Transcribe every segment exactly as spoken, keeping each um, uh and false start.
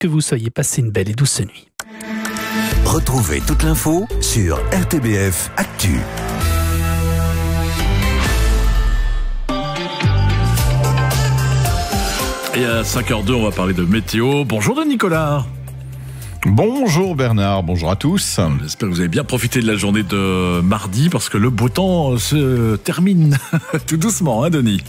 que vous soyez passé une belle et douce nuit. Retrouvez toute l'info sur R T B F Actu. Et à cinq heures zéro deux, on va parler de météo. Bonjour de Nicolas. Bonjour Bernard, bonjour à tous. J'espère que vous avez bien profité de la journée de mardi parce que le beau temps se termine tout doucement, hein Denis?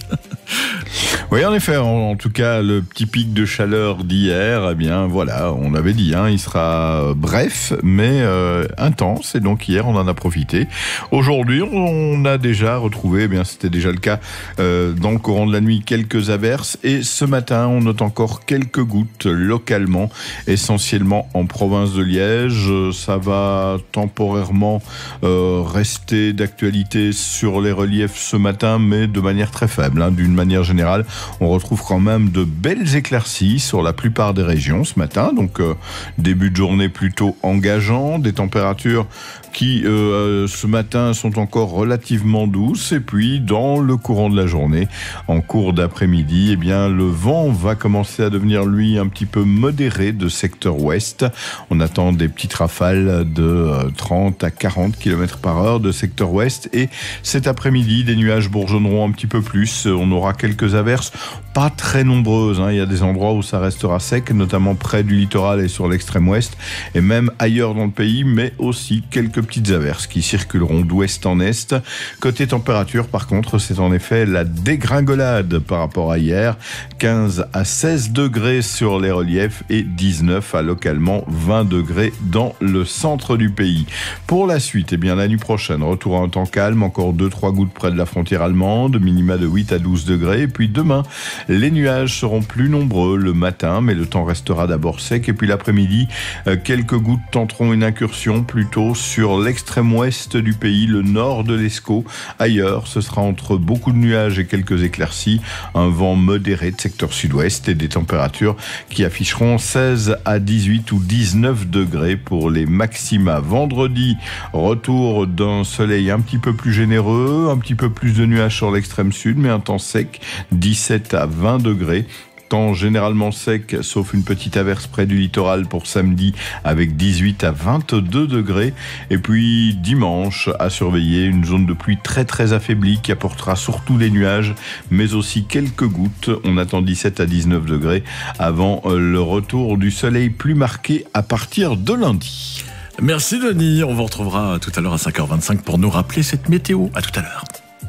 Oui, en effet, en, en tout cas, le petit pic de chaleur d'hier, eh bien voilà, on avait dit, hein, il sera bref, mais euh, intense, et donc hier, on en a profité. Aujourd'hui, on a déjà retrouvé, eh bien c'était déjà le cas euh, dans le courant de la nuit, quelques averses, et ce matin, on note encore quelques gouttes localement, essentiellement en province de Liège. Ça va temporairement euh, rester d'actualité sur les reliefs ce matin, mais de manière très faible, hein, d'une manière générale. On retrouve quand même de belles éclaircies sur la plupart des régions ce matin, donc euh, début de journée plutôt engageant, des températures qui euh, ce matin sont encore relativement douces, et puis dans le courant de la journée, en cours d'après-midi, eh bien le vent va commencer à devenir lui un petit peu modéré de secteur ouest. On attend des petites rafales de trente à quarante kilomètres par heure de secteur ouest, et cet après-midi, des nuages bourgeonneront un petit peu plus. On aura quelques averses, pas très nombreuses, hein. Il y a des endroits où ça restera sec, notamment près du littoral et sur l'extrême ouest, et même ailleurs dans le pays, mais aussi quelques petites averses qui circuleront d'ouest en est. Côté température, par contre, c'est en effet la dégringolade par rapport à hier. quinze à seize degrés sur les reliefs et dix-neuf à localement vingt degrés dans le centre du pays. Pour la suite, eh bien la nuit prochaine, retour à un temps calme, encore deux trois gouttes près de la frontière allemande, minima de huit à douze degrés. Et puis demain, les nuages seront plus nombreux le matin, mais le temps restera d'abord sec. Et puis l'après-midi, quelques gouttes tenteront une incursion plutôt sur l'extrême ouest du pays, le nord de l'Escaut. Ailleurs, ce sera entre beaucoup de nuages et quelques éclaircies, un vent modéré de secteur sud-ouest et des températures qui afficheront seize à dix-huit ou dix-neuf degrés pour les maxima. Vendredi, retour d'un soleil un petit peu plus généreux, un petit peu plus de nuages sur l'extrême sud, mais un temps sec, dix-sept à vingt degrés. Temps généralement sec, sauf une petite averse près du littoral pour samedi avec dix-huit à vingt-deux degrés. Et puis dimanche, à surveiller, une zone de pluie très très affaiblie qui apportera surtout des nuages, mais aussi quelques gouttes. On attend dix-sept à dix-neuf degrés avant le retour du soleil plus marqué à partir de lundi. Merci Denis, on vous retrouvera tout à l'heure à cinq heures vingt-cinq pour nous rappeler cette météo. À tout à l'heure.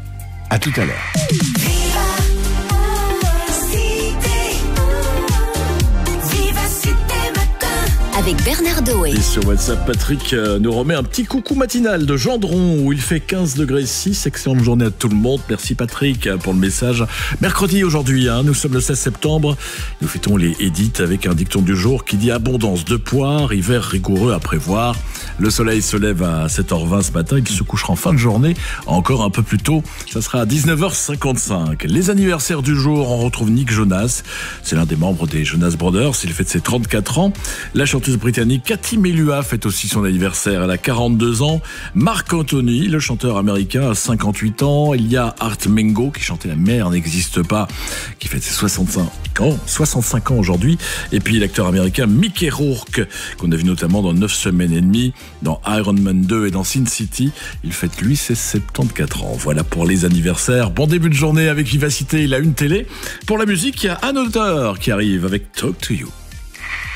À tout à l'heure. Avec Bernard Doé. Et sur WhatsApp, Patrick nous remet un petit coucou matinal de Gendron où il fait quinze degrés six. Excellente journée à tout le monde. Merci Patrick pour le message. Mercredi aujourd'hui, hein, nous sommes le seize septembre. Nous fêtons les Édith avec un dicton du jour qui dit abondance de poires, hiver rigoureux à prévoir. Le soleil se lève à sept heures vingt ce matin et il se couchera en fin de journée encore un peu plus tôt. Ça sera à dix-neuf heures cinquante-cinq. Les anniversaires du jour, on retrouve Nick Jonas. C'est l'un des membres des Jonas Brothers. Il fête ses trente-quatre ans. La chanteuse britannique Cathy Melua fête aussi son anniversaire. Elle a quarante-deux ans. Marc Anthony, le chanteur américain, a cinquante-huit ans. Il y a Art Mengo qui chantait La mer n'existe pas, qui fête ses soixante-cinq ans, soixante-cinq ans aujourd'hui. Et puis l'acteur américain Mickey Rourke, qu'on a vu notamment dans neuf semaines et demie, dans Iron Man deux et dans Sin City. Il fête lui ses soixante-quatorze ans. Voilà pour les anniversaires. Bon début de journée avec Vivacité, il a une télé. Pour la musique, il y a un auteur qui arrive avec Talk to You.